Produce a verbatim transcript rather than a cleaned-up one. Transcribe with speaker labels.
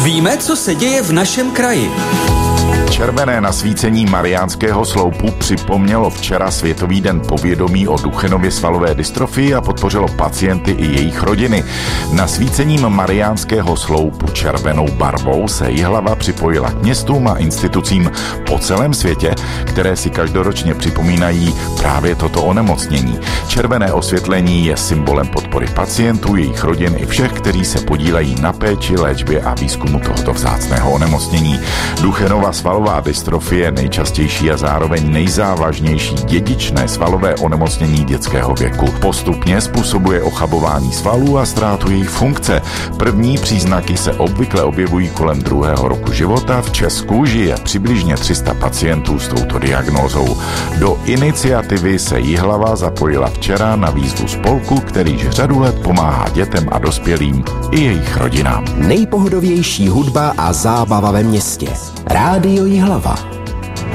Speaker 1: Víme, co se děje v našem kraji.
Speaker 2: Červené nasvícení Mariánského sloupu připomnělo včera Světový den povědomí o Duchenově svalové dystrofii a podpořilo pacienty i jejich rodiny. Nasvícením Mariánského sloupu červenou barvou se Jihlava připojila k městům a institucím po celém světě, které si každoročně připomínají právě toto onemocnění. Červené osvětlení je symbolem podpory pacientů, jejich rodin i všech, kteří se podílejí na péči, léčbě a výzkumu tohoto vzácného onemocnění. Duchenova svalová dystrofie je nejčastější a zároveň nejzávažnější dědičné svalové onemocnění dětského věku. Postupně způsobuje ochabování svalů a ztrátu jejich funkce. První příznaky se obvykle objevují kolem druhého roku života. V Česku žije přibližně tři sta pacientů s touto diagnózou. Do iniciativy se Jihlava zapojila včera na výzvu spolku, který již řadu let pomáhá dětem a dospělým i jejich rodinám.
Speaker 3: Nejpohodovější hudba a zábava ve městě. Rádio Jihlava.